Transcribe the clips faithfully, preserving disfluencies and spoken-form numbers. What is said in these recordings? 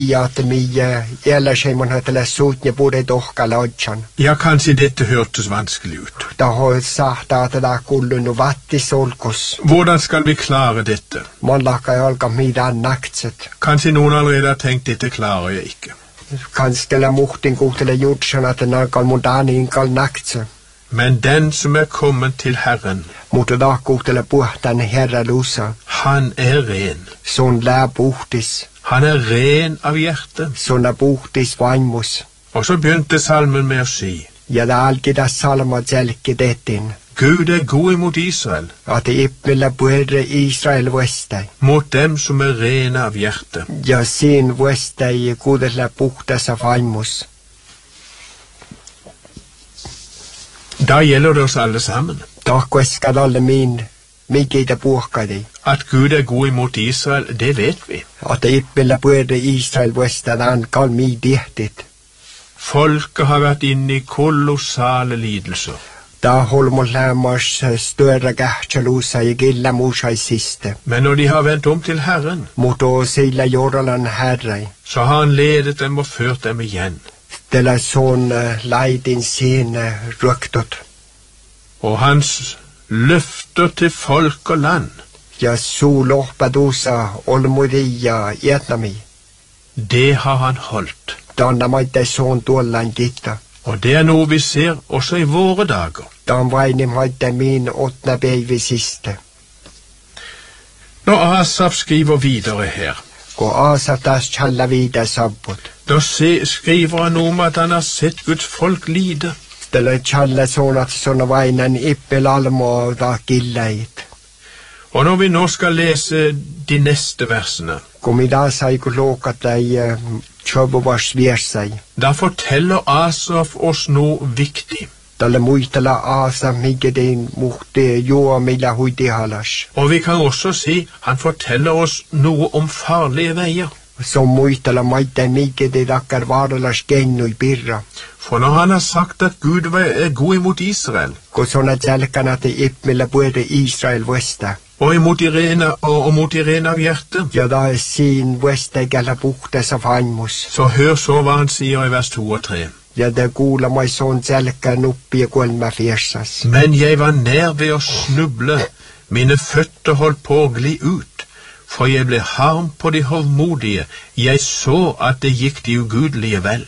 ja att mi eller sig man hade läst ut ni borde dohka lodjan. Ja, kanskje dette hørtes vanskelig ut. Da har sagt at det kunne no vatti solkos. Hvordan skal vi klare dette? Man lakka jalka mida naktset. Kanskje noen allerede har tenkt dette klarer jeg ikke. Kanskje la muhtin kuutele jutsan at den alkal modani inkal naktse. Men den som er kommet til Herren, mutta da kuutele puhtan herra lusa. han er ren. Son lää puhtis. Han er ren av hjerte. Son er puhtis vaimus. Og så begynte salmen med å si, ja da alki da salma selki detin. Gud er god imot Israel. At ippilla puherre Israel vestai. Mot dem som er rene av hjerte. Ja sin vestai kuudella puhtas av vaimus. Da gjelder det oss alle sammen. Da kueskad alle min, mikkeita puhkadi. At Gud er god imot Israel, det vet vi. At ippilla puherre Israel vestai, han kall mi dihtit. Folket har vært inne i kolossale lidelser. Da holmo lämmars större kähtjalusa i gilla musa i siste. Men når de har vendt om til Herren, Mutta sillä jordalan herrei. så har han ledet dem og ført dem igjen. Tällä son laidin sin røktot. Og hans løfter til folk og land, Ja suulohpadusa olmudia ietnami. det har han holdt. Danna maite son tuollan gitta. Og det er noe vi ser også i våre dager. Dan vaini maite min åttna päivi siste. Når Asaf skriver videre her, Ko Asaf taas challa vida sabbut. da se, skriver han om at han har sett Guds folk lide. Tällä challa sonat sona vainan ippel almo da killait. Og når vi nå skal lese de neste versene, Kun mitä sai kun loukat ei tjobuvas viersai. da forteller Asaf oss noe viktig. Tällä muistella Asaf migedin muhti juo millä huiti halas. Og vi kan også si, han forteller oss noe om farlige veier. Som muistella maite migedi dakkar vaaralas kennui pirra. For når han har sagt at Gud er god imot Israel, Kun sona tjälkana te ippmillä puhuta Israel vesta. og imot de rene, og, og mot de rene av hjerte, Ja da er sin vesta gälla puhtas av vaimus. så hør så hva han sier i vers to og tre. Ja da kuulla mai son tjälkän uppi ja kolma fiersas. Men jeg var nær ved å snuble, mine føtter holdt på å gli ut, for jeg ble harm på de hovmodige, jeg så at det gikk de ugudelige vel.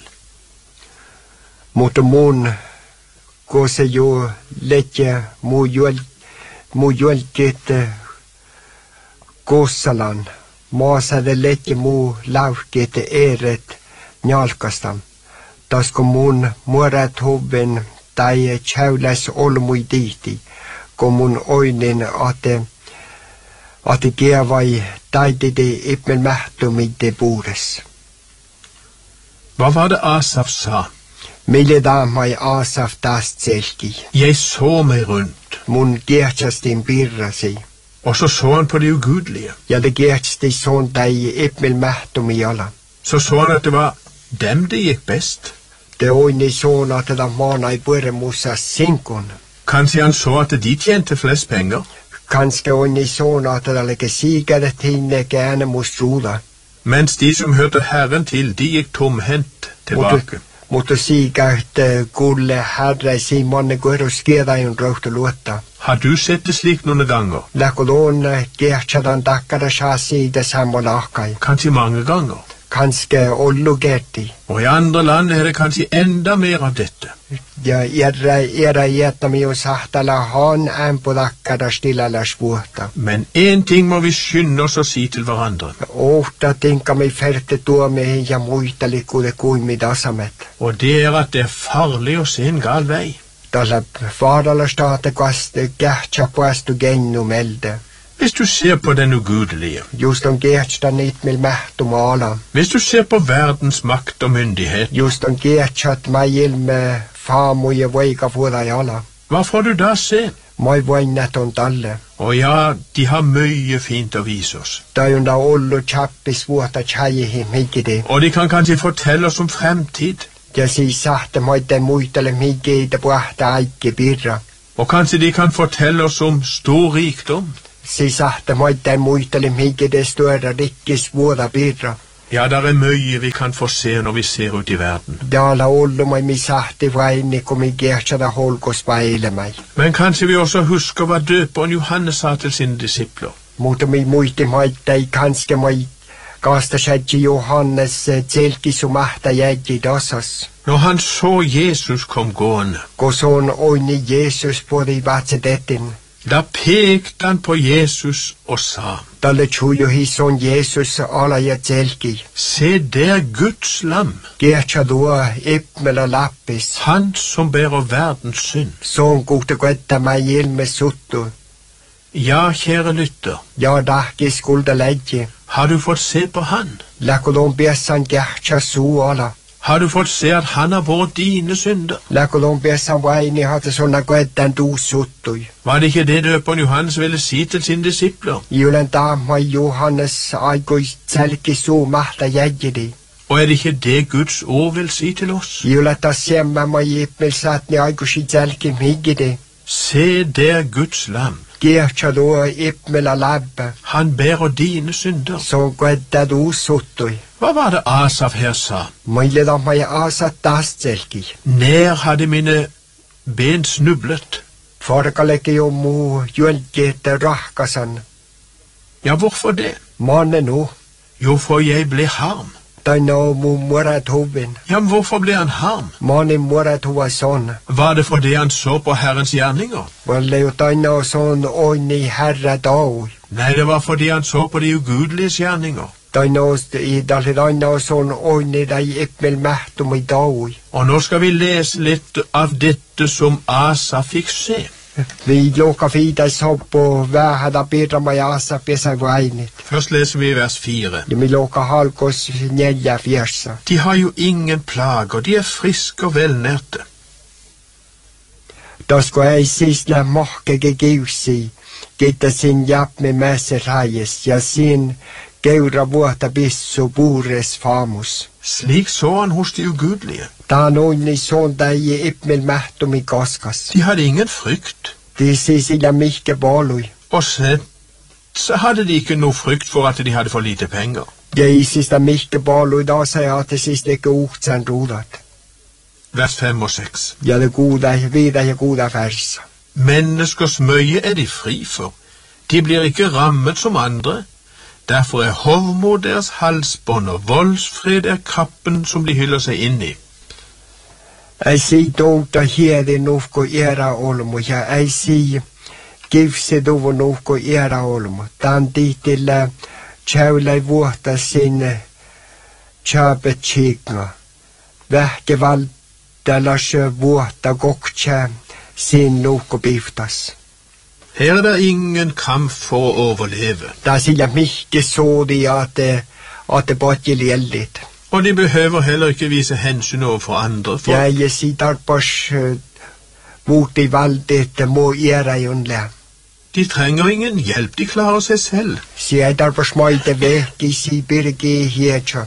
Mutta mun kun se jo letje mu juol mu juolkit kossalan. Maasade letje mu laukit eret njalkastam. Tasko mun muorat huvin tai tjäyläs olmui diiti, kun mun oinin ate ate kievai taitidi ippel mähtumide puures. Hva var det Asaf sa? Mille damai Asaf taas selki. Jeg så meg rundt, Mun kiehtästin pirrasi. og så så han på de ugudelige. Ja det kiehtästi son tai ippel mähtumi ala. Så så han at det var dem det gikk best. Det oini son at da maanai pueremussa sinkun. Kanskje han så at de tjente flest penger, Kanske oini son at da leke sigaret hinne kääne mustruda. mens de som hørte Herren til, de gikk tomhendt tilbake. Mutta sigaret kulle herre si manne kuerus kiedajun rauhtu luotta. Har du sett det slik noen ganger? Läkko tuon kiehtädan takkada saa siitä samma lahkai. Kanskje mange ganger. Kanske ollu gerti. Og i andre land er det kanskje enda mer av dette. Ja era era jättämi on sahtala han ämpo takkada stillalas vuotta. Men en ting må vi skynde oss å si til hverandre, Ohta tinkami ferte tuomihin ja muistelikuude kuimi tasamet. og det er at det er farlig å se en gal vei. Tällä vaaralla staate kaste kähtsä puastu gennu melde. Hvis du ser på den ugudelige, Just on kähtsä niit mil mähtumaala. hvis du ser på verdens makt og myndighet, Just on kähtsä mai ilme faamu ja voika vuodajala. hva får du da se? Mai voinnat on talle. Og ja, de har mye fint å vise oss. Tai on da ollu chappis vuota chajihi mikidi. Og de kan kanskje fortelle oss om fremtid. Ja siis sahte maite muistele mikide puhta aikki pirra. Og kanskje de kan fortelle oss om stor rikdom. Siis sahte maite muistele mikide störa rikkis vuoda pirra. Ja, der er mye vi kan få se når vi ser ut i verden. Dala ollu mai mi sahti vaini, kun mi gertsada holkos pailemai. Men kanskje vi også husker hva døperen Johannes sa til sine disipler. Mutta mi muisti maittai kanske mai kaastasatsi Johannes tselkisu mahta jäggi tasas. Når han så Jesus kom gående, Kun on oini Jesus pori vatsetetin. da pekte han på Jesus og sa, Talle tjuju hison Jesus ala ja tselki. se der Guds lam, Gertsadua ipmela lappis. han som bærer verdens synd. Son kuhta kvetta mai ilme suttu. Ja, kjære lytter, Ja dahki skulda läggi. har du fått se på han? Lakulon biessan gertsa suu ala. Har du fått se at han har båret dine synder? Lakulon biessan vaini hata sonna kvettan tuu suttui. Var det ikke det døperen Johannes ville si til sine disipler? Julen taamai Johannes aikoi tselki suu mahta jäggidi. Og er det ikke det Guds ord vil si til oss? Julen ta siemma mai ipmel saatni aikosi tselki migidi. Se der Guds lam, Gertsadua ipmela labba. han bærer dine synder. Son kvetta tuu suttui. Hva var det Asaf her sa? Maille da mai asat taas tselki. Nær hadde mine ben snublet. Farkaleke jo muu jölkete rahkasan. Ja, hvorfor det? Manne nu. Jo, for jeg ble harm. Tai no mu murat huvin. Ja, men hvorfor ble han harm? Mani murat huva son. Var det fordi han så på Herrens gjerninger? Valle jo tai no son oini herra daui. Nei, det var fordi han så på de ugudeliges gjerninger. Tai no i dalle tai no son oini dai ipmel mähtum i daui. Og nå skal vi lese litt av dette som Asa fikk se. Vi loka fida soppo vähäda pirra mai asa pesä vainit. Først leser vi vers fire. Ja mi loka halkos neljä fjersa. De har jo ingen plager, de er friske og velnærte. Tasko ei sisla mohkege kiusi, kitta sin japme mäse rajes, ja sin keura vuotta pissu puures famus. Slik så han hos de ugudelige. Ta noin son tai ipmel mähtumi koskas. De hadde ingen frykt, De sisila mihke bolui. og slett så hadde de ikke noe frykt for at de hadde for lite penger. Ja isista mihke bolui da sai ate sist ikke uhtsan ruudat. Vers fem og seks. Ja det goda, vida ja goda versa. Menneskers møye er de fri for. De blir ikke rammet som andre. Derfor er hovmod deres halsbånd, og voldsfred er kappen som de hyller seg inn i. Ei si tuutta hiedi nufko era olmu, ja ei si kivse tuvu nufko era olmu. Tan tihtillä tjäylai vuotta sinne tjäpet tjikna. Vähke valtalas vuotta koktja sin nufko piftas. Her er det ingen kamp for å overleve, Da sillä mihke soodi at at det botje liellit. og de behøver heller ikke vise hensyn overfor andre, for Ja ei si tarpas muuti valtit muu era junle. de trenger ingen hjelp, de klarer seg selv. Si ei tarpas maite vehki si pirgi hietsa.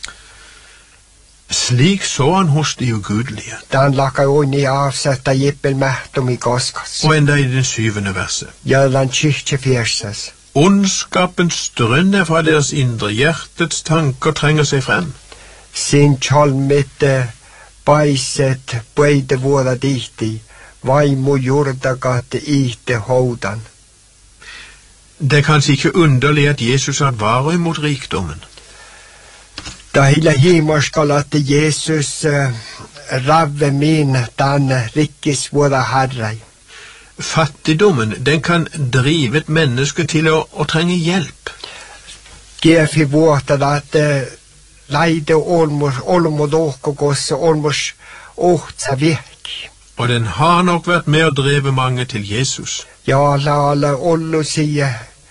Slik så han hos de ugudelige. Dan laka onni avsetta jippel mähtumi koskas. Og enda i den syvende verset. Jällan tjihtje fjersas. Ondskapens drønn er fra deres indre, hjertets tanker trenger seg frem. Sin tjolmitte paiset pöide vuoda tihti. Vaimu jurdagat ihte houdan. Det er kanskje ikke underlig at Jesus advarer imot rikdommen. Da hila himoskal at Jesus uh, ravve min dan rikkis vuoda harrai. Fattigdommen, den kan drive et menneske til å, å trenge hjelp. Gefi vuotta at uh, laide olmus, olmu dohkokos olmus ohtsa vihki. Og den har nok vært med å dreve mange til Jesus. Ja, la la ollu sier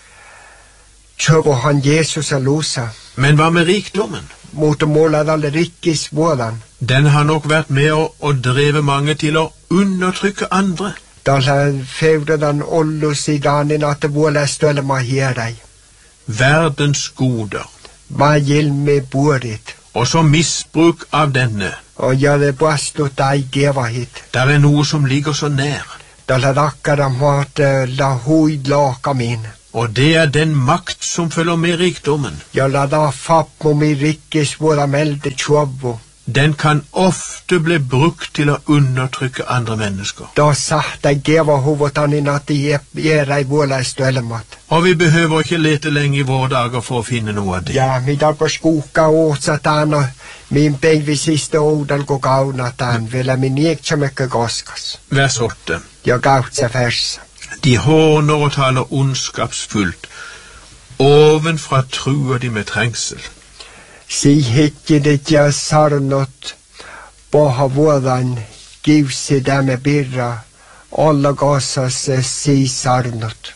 tjøvo han Jesus alusa. Men hva med rikdommen? Mot måla alle rikkis vuodan. Den har nok vært med å, å dreve mange til å undertrykke andre. Da la fevredan ollu sidanin at vuola støle ma hierai. Verdens goder, Ma gilme burit. og så misbruk av denne. Og ja det bastut ei geva hit. Der er noe som ligger så nær. Da la rakkara mat la huid laka min. Og det er den makt som følger med rikdommen. Ja la da fapmo mi rikkes våra melde tjovo. Den kan ofte bli brukt til å undertrykke andre mennesker. Da sagt jeg geva hovedan i natt i gjera i våla stølemat. Og vi behøver ikke lete lenge i våre dager for å finne noe av det. Ja, mi dar på skoka åt satan og min beng vi siste odal gå gaunatan, vela min gikk så mykje gaskas. Vers åtte. Ja gaut seg vers. De håner og taler ondskapsfullt. Ovenfra truer de med trengsel. Si hikke det ja sarnot, boha vådan, givse dem med birra, alla gasas si sarnot.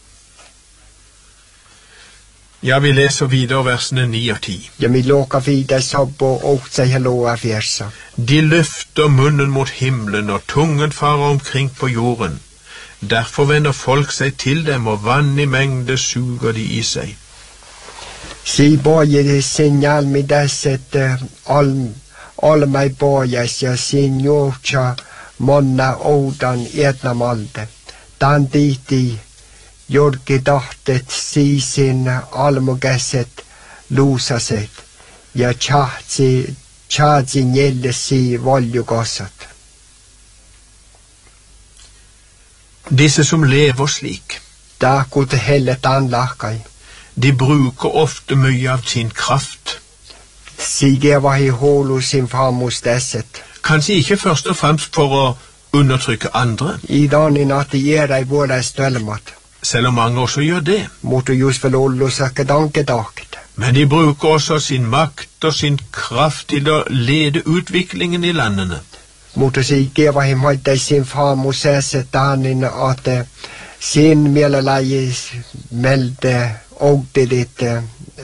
Ja, vi leser videre versene ni og ti. Ja, mi låka vidare sobb og åt seg helloa fjersa. De løfter munnen mot himmelen, og tungen farer omkring på jorden. Derfor vender folk seg til dem, og vann i mengde suger de i seg. Si boje det signal mi deset all, all meg bojes, ja signorcha monna odan edna malde. Dan diti jorgi dahtet si sin almogeset lusaset, ja tjahtsi, tjahtsi njelle si voljugossat. Disse som lever slik, Da kunne hellet anlakai. de bruker ofte mye av sin kraft. Sige var i holo sin famos deset. Kanskje ikke først og fremst for å undertrykke andre, I dan i natt gjera i våra stølemat. selv om mange også gjør det. Måtte just vel ollo sakke dankedakt. Men de bruker også sin makt og sin kraft til å lede utviklingen i landene. Måtte sige var i måtte sin famos deset danin at eh, sin mielalai melde og det ditt eh,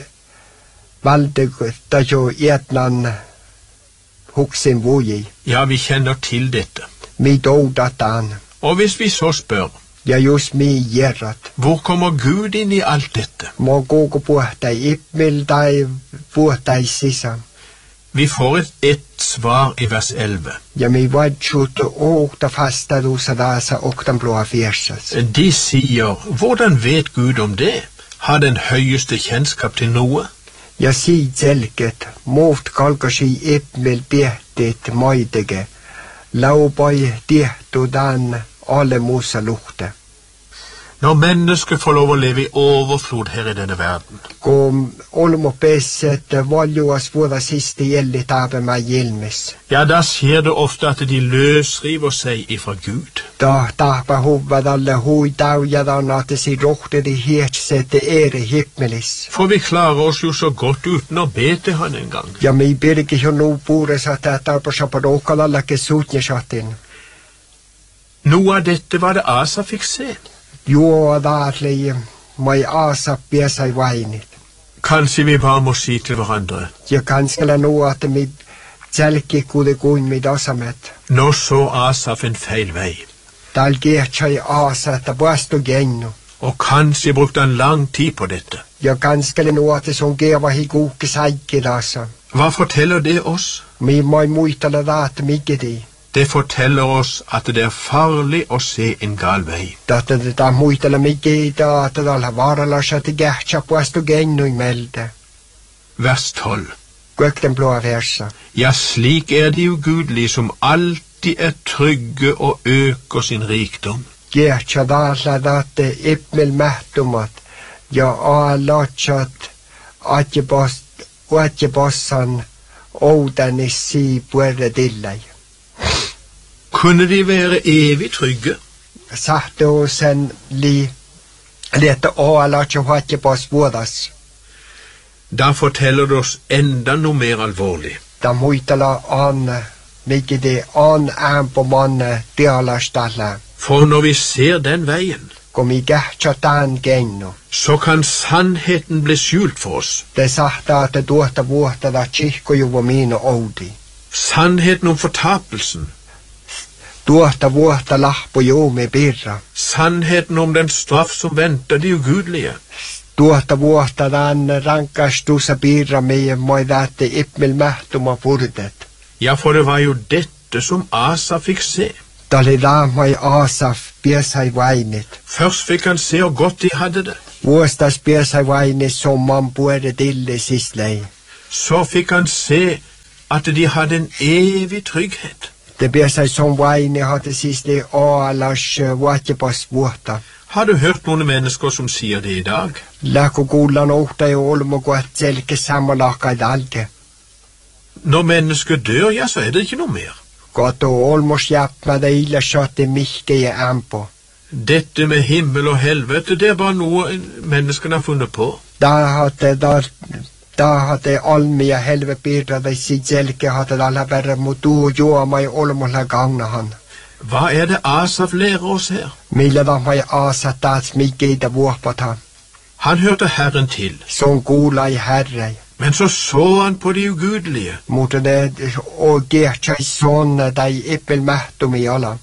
valde da jo etnan huksin voji. Ja, vi kjenner til dette. Mi dodatan. Og hvis vi så spør, Ja just mi gjerrat. hvor kommer Gud inn i alt dette? Må gå gå på deg, ippmil deg, på deg sisa. Vi får et, et svar i vers elleve. Ja mi vadjut åkta fasta dosa dasa oktan blåa fjersas. De sier, hvordan vet Gud om det? Har den høyeste kjennskap til noe? Ja si zelket, mot kalkasi ippmil behtit moidige. Lauboi dihtu dan alle mosa lukte. Når mennesker får lov å leve i overflod her i denne verden, Kom olmo peset valjuas våra siste gjellit ave meg gilmes. ja, da skjer det ofte at de løsriver seg ifra Gud. Da tapa hovad alle hui daujadan at det si rohte de helt sette ere himmlis. For vi klarer oss jo så godt uten å be til han en gang. Ja mi birgi jo no pures at det er på sjapadokal alle kesutnjeshatin. Noe av dette var det Asa fikk se. Jo adarli mai asa piesa i vainit. Kanskje vi bare må si til hverandre, Ja kanskje no at mi tselki kude kuin mi dasamet. nå så Asaf en feil vei, Dal gertjai asa ta basto genno. og kanskje brukte han lang tid på dette. Ja kanskje no at det som geva hi goke saikilasa. Hva forteller det oss? Mi mai muitala dat migedi. Det forteller oss at det er farlig å se en gal vei. Data det da muitala migeda at dal havarala shati gertja basto genno i melde. Vers tolv. Gøk den blåa versa. Ja, slik er de ugudelige som alltid er trygge og øker sin rikdom. Gertja dala date ippmil mehtumat. Ja a lachat atje bost atje bossan odan i si puerre dillai. Kunne de være evig trygge? Sahte og sen li lete a lachat atje boss vodas. Da forteller det oss enda noe mer alvorlig. Da muitala an migedi an an på manne diala stalla. For når vi ser den veien, Kom i gertja dan genno. så kan sannheten bli skjult for oss. Det sahte at det dåta våta da kikko jo var mine odi. Sannheten om fortapelsen. Dåta våta lahpo jo med birra. Sannheten om den straff som venter de ugudelige. Tuota vuotta dan rankastusa birra med moi date ippmil mähtuma purdet. Ja, for det var jo dette som Asa fikk se. Dali da moi Asaf piesai vainit. Først fikk han se hvor godt de hadde det. Vuostas pääsä vain somman puolet ille sislei. Så fikk han se at de hadde en evig trygghet. Det pääsä som vain hade sisle aalas vuotepas vuotta. Har du hørt noen mennesker som sier det i dag? Läkko kuullan ohta jo olmo kuat selke sammalakkaid alde. Når mennesker dør, ja, så er det ikke noe mer. Kato olmos jäppna det illa saatte mihke ja ämpo. Dette med himmel og helvete, det er bare noe menneskene har funnet på. Da hadde da da hadde almi ja helve pirra det sitt selke hadde alla berre mutu juoma i olmolla gagna han. Hva er det Asaf lærer oss her? Millä da mai aasa taas mikkeitä vuopat han. Han hørte Herren til, Som kuulla i herre. men så så han på de ugudelige. Mutta ne og gertsai sonne dei ippelmähtumi ala.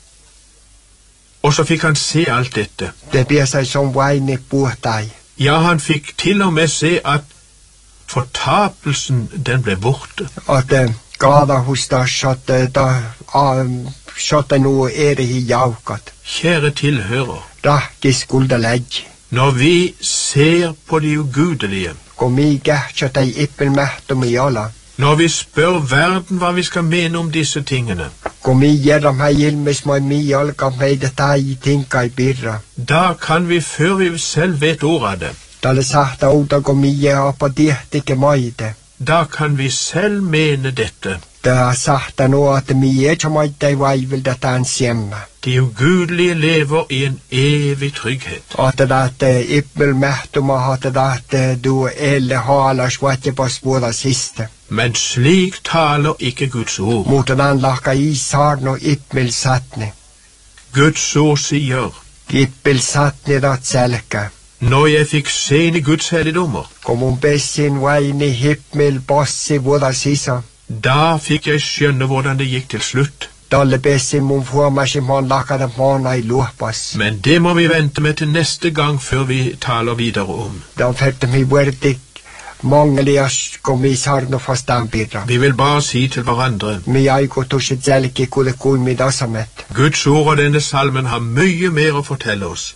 Og så fikk han se alt dette. Det pääsai som vaine puhtai. Ja, han fikk til og med se at fortapelsen, den ble borte. At gada husta satte da satte nu erihi jaukat. Kjære tilhører, Rahki skulda läggi. når vi ser på de ugudelige, Kun mi gertsa dei ippelmähtumi ala. når vi spør verden hva vi skal mene om disse tingene, Kun mi jerram hei ilmes moi mi alka meitä tai tinkai birra. da kan vi, før vi selv vet ordet av det, Tälle sahta uta kun mi jeapa tihtike maite. da kan vi selv mene dette. Tää sahta nuo, että mi jecha maittai vaivilta tän siemmä. De ugudelige lever i en evig trygghet. Että tähte ippelmähtuma hatte tähte du elle haalas vatjepas vuoda siste. Men slik taler ikke Guds ord. Mutta tän lahka i saarno ippel satne. Guds ord sier, Ippel satne dat selkä. når jeg fikk se inn i Guds helligdommer, Kun mun pessin vaini himmel passi vuoda sisa. da fikk jeg skjønne hvordan det gikk til slutt. Dalle pessin mun huomasin mon lakata maana i luopas. Men det må vi vente med til neste gang før vi taler videre om. Dan fette mi vuertik mangelias kun mi saarno fastaan pirra. Vi vil bare si til hverandre, Mi aiko tuset selki kuule kuin mi tasamet. Guds ord og denne salmen har mye mer å fortelle oss.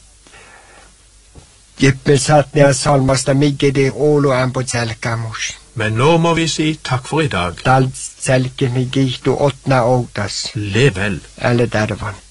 Jippel satne ja salmasta mikkedi oulu ämpot selkämus. Men nå må vi si takk for i dag. Tal selki mi kihtu otna outas. Lev vel. Eller dervan.